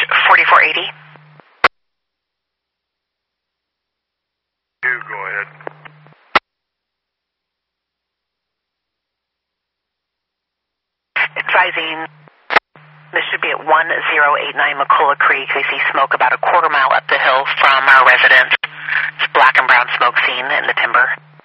4480. Go ahead. Advising, this should be at 1089 McCullough Creek. They see smoke about a quarter mile up the hill from our residence. It's black and brown smoke seen in the timber.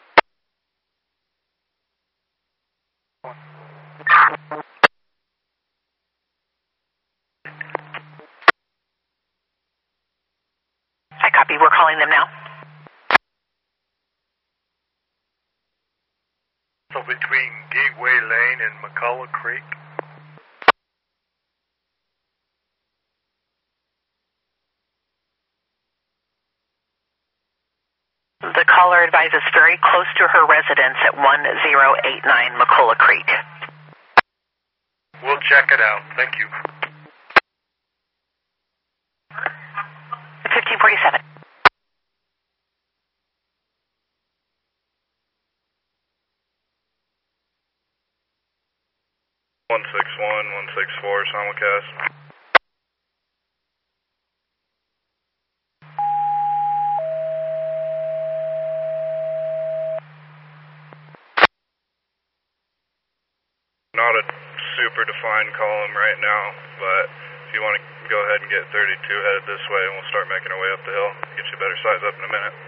I copy. We're calling them now. So between Gateway Lane and McCullough Creek? The caller advises very close to her residence at 1089 McCullough Creek. We'll check it out. Thank you. 1547. One 164 simulcast. Not a super defined column right now, but if you want to go ahead and get 32 headed this way, and we'll start making our way up the hill. Get you a better size up in a minute.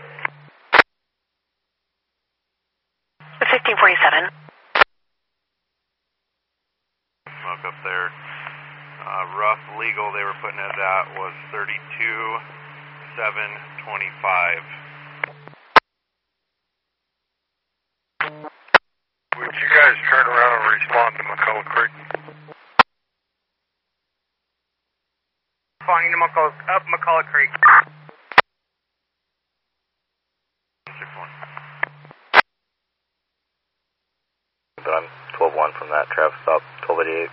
1547. Smoke up there. Rough legal they were putting it at was 32,725. Would you guys turn around and respond to McCullough Creek? Responding to McCullough Creek. 6-1. But I'm 12-1 from that traffic stop, 1288.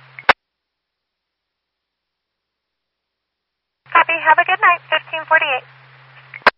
Copy. Have a good night. 1548.